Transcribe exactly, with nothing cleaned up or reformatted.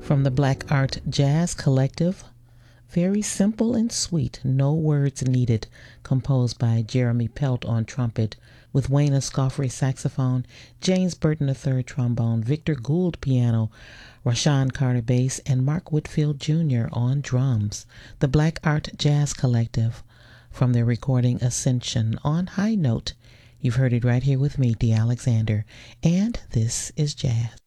From the Black Art Jazz Collective, very simple and sweet, no words needed, composed by Jeremy Pelt on trumpet, with Wayne Escoffery saxophone, James Burton the third trombone, Victor Gould piano, Rashawn Carter bass, and Mark Whitfield Junior on drums. The Black Art Jazz Collective, from their recording Ascension on High Note. You've heard it right here with me, Dee Alexander, and this is Jazz.